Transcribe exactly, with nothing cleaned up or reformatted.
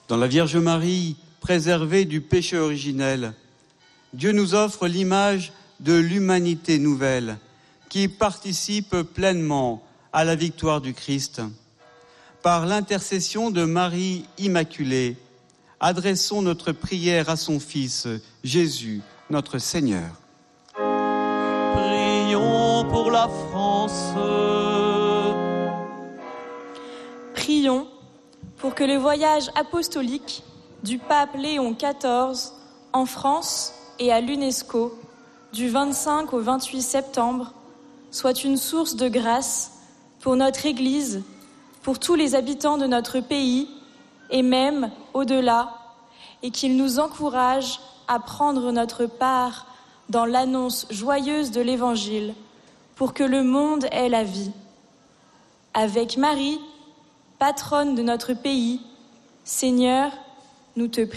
Dans la Vierge Marie, préservée du péché originel, Dieu nous offre l'image de l'humanité nouvelle qui participe pleinement à la victoire du Christ. Par l'intercession de Marie Immaculée, adressons notre prière à son Fils, Jésus, notre Seigneur. Prions pour la France. Prions pour que le voyage apostolique du pape Léon quatorze en France et à l'UNESCO du vingt-cinq au vingt-huit septembre soit une source de grâce pour notre Église, pour tous les habitants de notre pays et même au-delà, et qu'il nous encourage à prendre notre part dans l'annonce joyeuse de l'Évangile pour que le monde ait la vie. Avec Marie, patronne de notre pays, Seigneur, nous te prions.